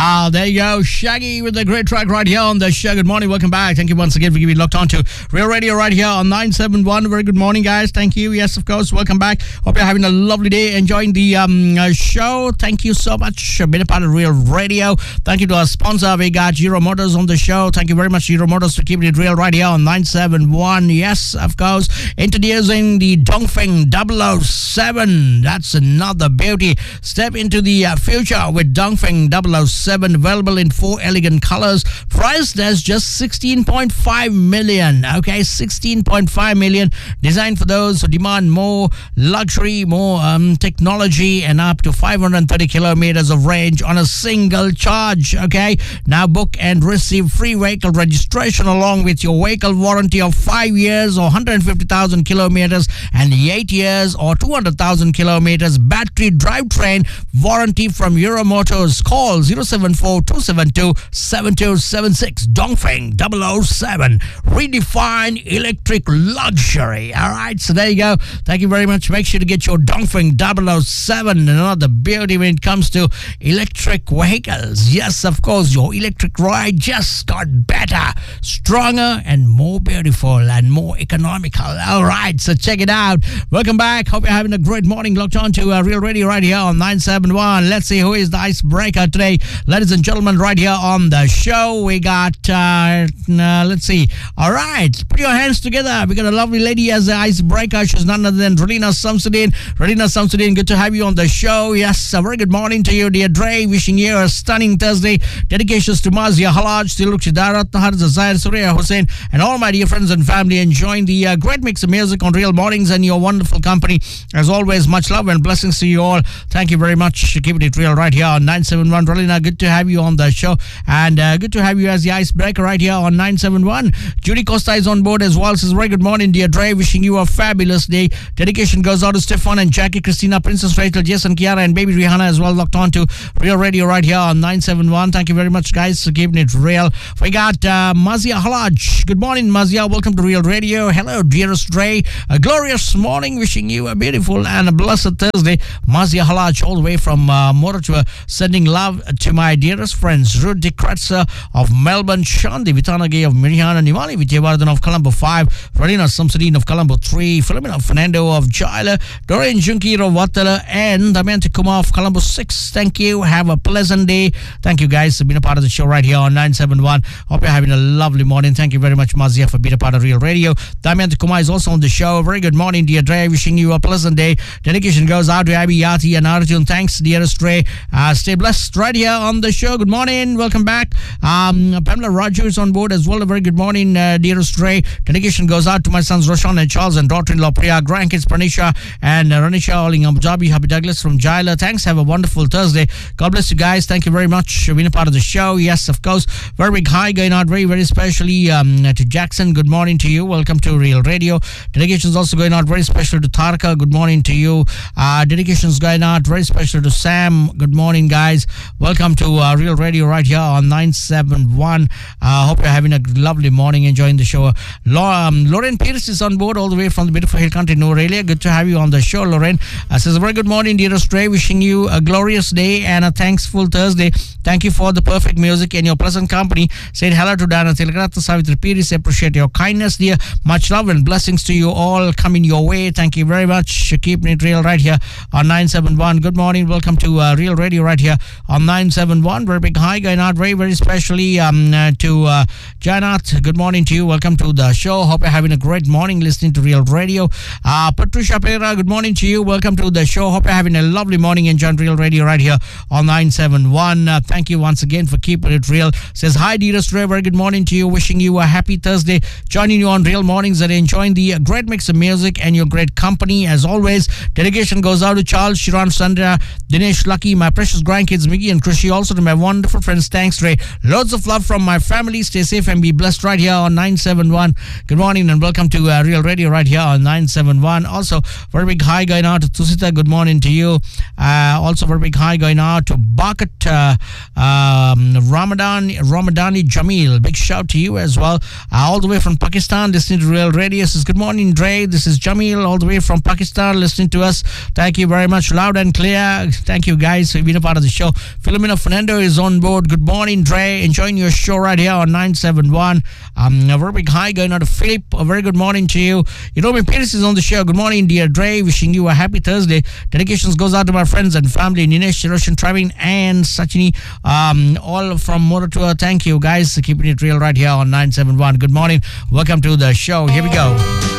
There you go. Shaggy with the great track right here on the show. Good morning. Welcome back. Thank you once again for giving locked on to Real Radio right here on 971. Very good morning, guys. Thank you. Yes, of course. Welcome back. Hope you're having a lovely day, enjoying the show. Thank you so much for being a part of Real Radio. Thank you to our sponsor. We got Giro Motors on the show. Thank you very much, Giro Motors, for keeping it real right here on 971. Yes, of course. Introducing the Dongfeng 007. That's another beauty. Step into the future with Dongfeng 007, available in 4 elegant colors, priced as just 16.5 million. Okay, 16.5 million, designed for those who demand more luxury, more technology, and up to 530 kilometers of range on a single charge. Okay, now book and receive free vehicle registration along with your vehicle warranty of 5 years or 150,000 kilometers, and 8 years or 200,000 kilometers battery drivetrain warranty from Euro Motors. Call 074-272-7276. Dongfeng 007. Redefine electric luxury. All right, so there you go. Thank you very much. Make sure to get your Dongfeng 007. Another beauty when it comes to electric vehicles. Yes, of course, your electric ride just got better, stronger, and more beautiful and more economical. All right, so check it out. Welcome back. Hope you're having a great morning. Locked on to Real Radio right here on 971. Let's see who is the icebreaker today. Ladies and gentlemen, right here on the show, we got, let's see. All right, put your hands together. We got a lovely lady as the icebreaker. She's none other than Relina Samsudin. Relina Samsudin, good to have you on the show. Yes, a very good morning to you, dear Dre. Wishing you a stunning Thursday. Dedications to Mazia Halaj, Tiluk Shidarat, Nahar Zazair, Surya Hussein, and all my dear friends and family enjoying the great mix of music on Real Mornings and your wonderful company. As always, much love and blessings to you all. Thank you very much. Keeping it real right here on 971. Relina, good to have you on the show, and good to have you as the icebreaker right here on 971. Judy Costa is on board as well. Says, very good morning, dear Dre. Wishing you a fabulous day. Dedication goes out to Stefan and Jackie, Christina, Princess Rachel, Jason, Kiara, and baby Rihanna as well, locked on to Real Radio right here on 971. Thank you very much, guys, for keeping it real. We got Mazia Halaj. Good morning, Mazia. Welcome to Real Radio. Hello, dearest Dre. A glorious morning. Wishing you a beautiful and a blessed Thursday. Mazia Halaj, all the way from Moratuwa, sending love to my dearest friends, Rudy Kretzer of Melbourne, Shandi Vitanagi of Mirihana, Nimali Vijayavardhan of Colombo 5, Radina Samsudin of Colombo 3, Philomena Fernando of Jaila, Doreen Junki of Watala, and Damayanti Kumar of Colombo 6. Thank you. Have a pleasant day. Thank you, guys, for being a part of the show right here on 971. Hope you're having a lovely morning. Thank you very much, Mazia, for being a part of Real Radio. Damayanti Kumar is also on the show. Very good morning, dear Dre. Wishing you a pleasant day. Dedication goes out to Abby, Yati, and Arjun. Thanks, dearest Dre. Stay blessed right here on the show. Good morning. Welcome back. Pamela Raju is on board as well. A very good morning, dearest Dre. Dedication goes out to my sons Roshan and Charles and daughter-in-law Priya, grandkids Pranisha and Ranisha, all in Abu Dhabi. Happy Douglas from Jaila. Thanks. Have a wonderful Thursday. God bless you guys. Thank you very much for being a part of the show. Yes, of course. Very big hi going out very, very specially to Jackson. Good morning to you. Welcome to Real Radio. Dedications also going out very special to Tarka. Good morning to you. Dedications going out very special to Sam. Good morning, guys. Welcome to Real Radio right here on 971. Hope you're having a lovely morning, enjoying the show. Lauren Pierce is on board all the way from the beautiful hill country, Norelia. Good to have you on the show, Lauren. Says, a very good morning, dearest Ray. Wishing you a glorious day and a thankful Thursday. Thank you for the perfect music and your pleasant company. Saying hello to Dana Tilgrata Savitri Piris. Appreciate your kindness, dear. Much love and blessings to you all coming your way. Thank you very much. Keeping it real right here on 971. Good morning. Welcome to Real Radio right here on 971. Very big hi going out very, very specially to Janat. Good morning to you. Welcome to the show. Hope you're having a great morning listening to Real Radio. Patricia Pereira, good morning to you. Welcome to the show. Hope you're having a lovely morning enjoying Real Radio right here on 971. Thank you once again for keeping it real. Says, hi, dearest Ray. Very good morning to you. Wishing you a happy Thursday. Joining you on Real Mornings and enjoying the great mix of music and your great company. As always, dedication goes out to Charles, Shiran, Sandra, Dinesh, Lucky, my precious grandkids, Miggy and Krishi. Also to my wonderful friends. Thanks, Ray. Loads of love from my family. Stay safe and be blessed right here on 971. Good morning and welcome to Real Radio right here on 971. Also, very big hi going out to Tusita. Good morning to you. Also, very big hi going out to Bakat Ramadani Jamil. Big shout to you as well. All the way from Pakistan, listening to Real Radio. Says, good morning, Dre. This is Jamil, all the way from Pakistan, listening to us. Thank you very much. Loud and clear. Thank you, guys, for being a part of the show. Philomena Fernandez Fernando is on board. Good morning, Dre. Enjoying your show right here on 971. A very big hi going out to Philip. A very good morning to you. Peterson is on the show. Good morning, dear Dre. Wishing you a happy Thursday. Dedications goes out to my friends and family, Ninesh, Roshan, Travin, and Sachini, all from Motor Tour. Thank you, guys, keeping it real right here on 971. Good morning. Welcome to the show. Here we go.